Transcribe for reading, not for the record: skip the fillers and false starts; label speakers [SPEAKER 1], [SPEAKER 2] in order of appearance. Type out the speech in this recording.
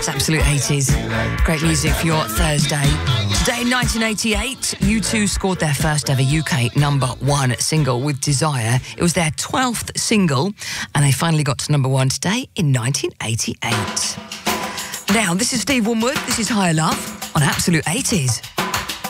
[SPEAKER 1] That's Absolute 80s. Great music for your Thursday. Today in 1988, U2 scored their first ever UK #1 single with Desire. It was their 12th single, and they finally got to #1 today in 1988. Now, this is Steve Winwood. This is Higher Love on Absolute 80s.